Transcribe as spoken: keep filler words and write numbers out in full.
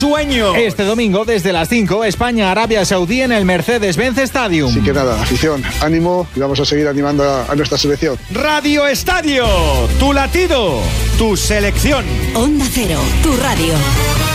Sueño. Este domingo desde las cinco, España-Arabia Saudí en el Mercedes-Benz Stadium. Así que nada, afición, ánimo y vamos a seguir animando a, a nuestra selección. Radio Estadio, tu latido, tu selección. Onda Cero, tu radio.